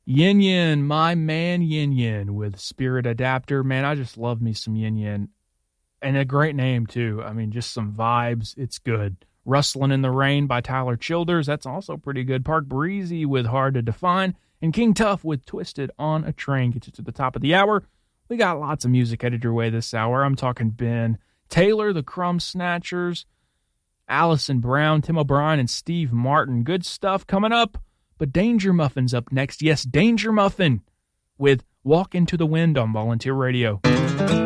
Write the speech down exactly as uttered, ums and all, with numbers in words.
Yin Yin, my man Yin Yin with Spirit Adapter. Man, I just love me some Yin Yin. And a great name, too. I mean, just some vibes. It's good. Rustlin' in the Rain by Tyler Childers. That's also pretty good. Park Breezy with Hard to Define. And King Tough with Twisted on a Train. Get you to the top of the hour. We got lots of music headed your way this hour. I'm talking Ben Taylor, the Crumb Snatchers, Allison Brown, Tim O'Brien, and Steve Martin. Good stuff coming up. But Danger Muffin's up next. Yes, Danger Muffin with Walk Into the Wind on Volunteer Radio.